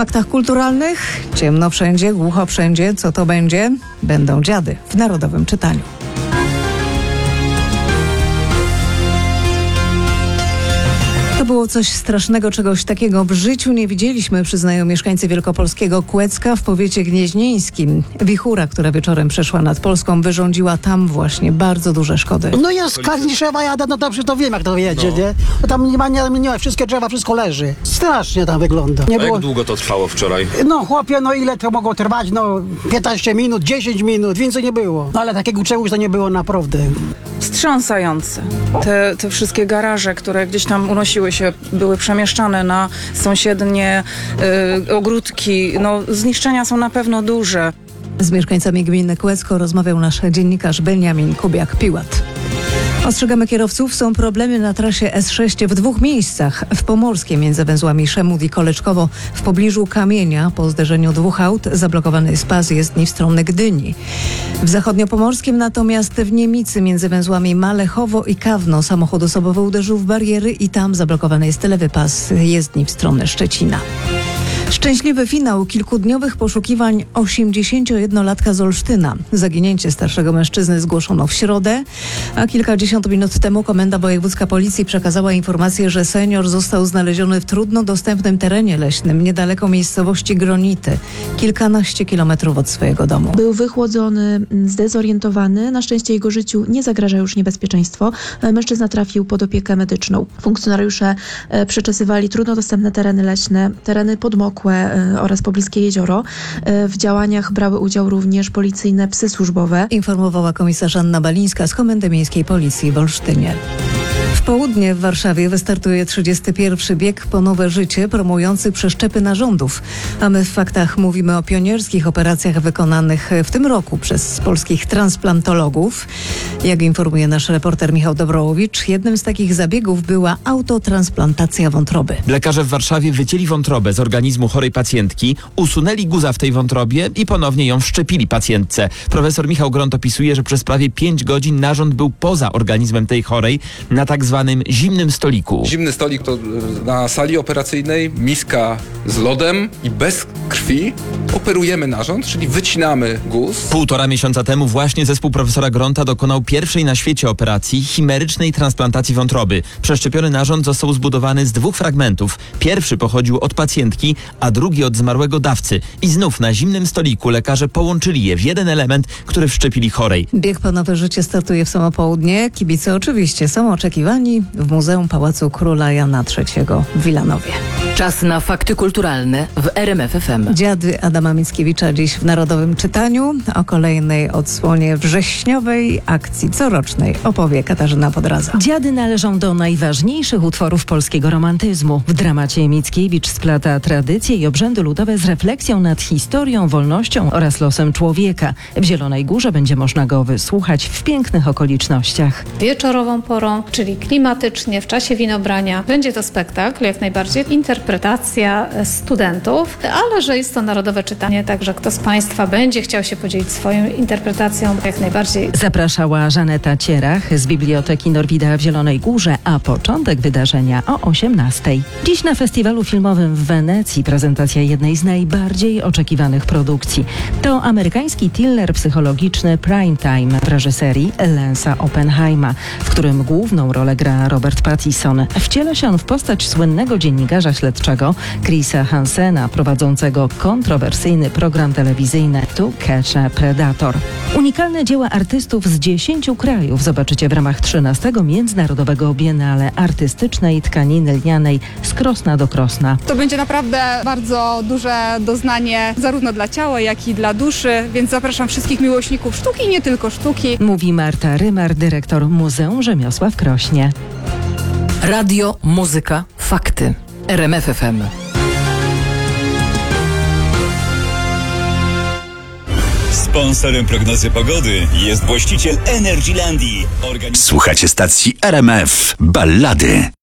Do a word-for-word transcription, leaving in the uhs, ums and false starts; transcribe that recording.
faktach kulturalnych ciemno wszędzie, głucho wszędzie. Co to będzie? Będą dziady w Narodowym Czytaniu. To było coś strasznego, czegoś takiego w życiu nie widzieliśmy, przyznają mieszkańcy wielkopolskiego Kłecka w powiecie gnieźnieńskim. Wichura, która wieczorem przeszła nad Polską, wyrządziła tam właśnie bardzo duże szkody. No jest Kazniszewa jadę, no dobrze to wiem jak to jedzie, no. nie? Bo tam nie ma, nie, nie ma, wszystkie drzewa, wszystko leży. Strasznie tam wygląda. Nie A było... jak długo to trwało wczoraj? No chłopie, no ile to mogło trwać? No piętnaście minut, dziesięć minut, więcej nie było. No ale takiego czegoś to nie było naprawdę. Wstrząsające. Te, te wszystkie garaże, które gdzieś tam unosiły się, były przemieszczane na sąsiednie y, ogródki. No, zniszczenia są na pewno duże. Z mieszkańcami gminy Kłecko rozmawiał nasz dziennikarz Beniamin Kubiak-Piłat. Ostrzegamy kierowców, są problemy na trasie S sześć w dwóch miejscach. W Pomorskie między węzłami Szemud i Koleczkowo w pobliżu Kamienia po zderzeniu dwóch aut zablokowany jest pas jezdni w stronę Gdyni. W zachodniopomorskim natomiast w Niemicy między węzłami Malechowo i Kawno samochód osobowy uderzył w bariery i tam zablokowany jest lewy pas jezdni w stronę Szczecina. Szczęśliwy finał kilkudniowych poszukiwań osiemdziesięciojednolatka z Olsztyna. Zaginięcie starszego mężczyzny zgłoszono w środę, a kilkadziesiąt minut temu Komenda Wojewódzka Policji przekazała informację, że senior został znaleziony w trudno dostępnym terenie leśnym niedaleko miejscowości Gronity, kilkanaście kilometrów od swojego domu. Był wychłodzony, zdezorientowany. Na szczęście jego życiu nie zagraża już niebezpieczeństwo. Mężczyzna trafił pod opiekę medyczną. Funkcjonariusze przeczesywali trudno dostępne tereny leśne, tereny podmokłe oraz pobliskie jezioro. W działaniach brały udział również policyjne psy służbowe. Informowała komisarz Anna Balińska z Komendy Miejskiej Policji w Olsztynie. W południe w Warszawie wystartuje trzydziesty pierwszy bieg po nowe życie promujący przeszczepy narządów. A my w faktach mówimy o pionierskich operacjach wykonanych w tym roku przez polskich transplantologów. Jak informuje nasz reporter Michał Dobrołowicz, jednym z takich zabiegów była autotransplantacja wątroby. Lekarze w Warszawie wycięli wątrobę z organizmu chorej pacjentki, usunęli guza w tej wątrobie i ponownie ją wszczepili pacjentce. Profesor Michał Gront opisuje, że przez prawie pięć godzin narząd był poza organizmem tej chorej na tak zwanym zimnym stoliku. Zimny stolik to na sali operacyjnej, miska z lodem i bez krwi operujemy narząd, czyli wycinamy guz. Półtora miesiąca temu właśnie zespół profesora Gronta dokonał pierwszej na świecie operacji chimerycznej transplantacji wątroby. Przeszczepiony narząd został zbudowany z dwóch fragmentów. Pierwszy pochodził od pacjentki, a drugi od zmarłego dawcy. I znów na zimnym stoliku lekarze połączyli je w jeden element, który wszczepili chorej. Bieg po nowe życie startuje w samo południe. Kibice oczywiście są oczekiwani w Muzeum Pałacu Króla Jana trzeciego w Wilanowie. Czas na fakty kulturalne w R M F F M. Dziady Adama Mickiewicza dziś w Narodowym Czytaniu. O kolejnej odsłonie wrześniowej akcji corocznej opowie Katarzyna Podradza. Dziady należą do najważniejszych utworów polskiego romantyzmu. W dramacie Mickiewicz splata tradycje i obrzędy ludowe z refleksją nad historią, wolnością oraz losem człowieka. W Zielonej Górze będzie można go wysłuchać w pięknych okolicznościach. Wieczorową porą, czyli klimatycznie, w czasie winobrania. Będzie to spektakl, jak najbardziej interpretacja studentów, ale że jest to Narodowe Czytanie, także kto z Państwa będzie chciał się podzielić swoją interpretacją, jak najbardziej. Zapraszała Żaneta Cierach z Biblioteki Norwida w Zielonej Górze, a początek wydarzenia o osiemnastej. Dziś na festiwalu filmowym w Wenecji prezentacja jednej z najbardziej oczekiwanych produkcji. To amerykański thriller psychologiczny Prime Time w reżyserii Lensa Oppenheima, w którym główną rolę gra Robert Pattinson. Wciela się on w postać słynnego dziennikarza śledczego Chrisa Hansena, prowadzącego kontrowersyjny program telewizyjny To Catch a Predator. Unikalne dzieła artystów z dziesięciu krajów zobaczycie w ramach trzynastego Międzynarodowego Biennale Artystycznej Tkaniny Lnianej z Krosna do Krosna. To będzie naprawdę bardzo duże doznanie zarówno dla ciała, jak i dla duszy, więc zapraszam wszystkich miłośników sztuki i nie tylko sztuki. Mówi Marta Rymar, dyrektor Muzeum Rzemiosła w Krośnie. Radio, muzyka, fakty. R M F F M. Sponsorem prognozy pogody jest właściciel Energylandii. Organiz... Słuchacie stacji R M F Ballady.